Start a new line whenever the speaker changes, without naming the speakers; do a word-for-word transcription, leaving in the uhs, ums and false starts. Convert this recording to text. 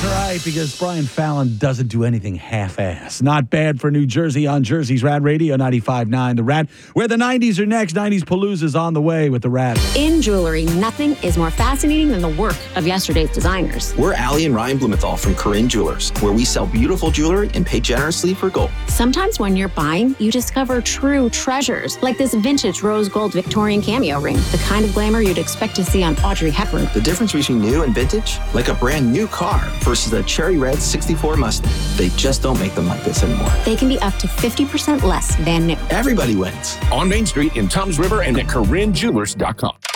That's right, because Brian Fallon doesn't do anything half-ass. Not bad for New Jersey on Jersey's Rad Radio, ninety-five point nine The Rad, where the nineties are next. nineties Palooza's on the way with The Rad.
In jewelry, nothing is more fascinating than the work of yesterday's designers.
We're Allie and Ryan Blumenthal from Corinne Jewelers, where we sell beautiful jewelry and pay generously for gold.
Sometimes when you're buying, you discover true treasures, like this vintage rose gold Victorian cameo ring, the kind of glamour you'd expect to see on Audrey Hepburn.
The difference between new and vintage? Like a brand new car versus a cherry red sixty-four Mustang. They just don't make them like this anymore.
They can be up to fifty percent less than new.
Everybody wins.
On Main Street in Toms River and at Corinne Jewelers dot com.